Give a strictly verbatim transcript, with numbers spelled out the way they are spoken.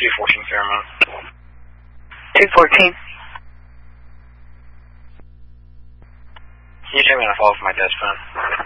two fourteen Fairmont. two fourteen. Can you turn me on a follow for my desk phone?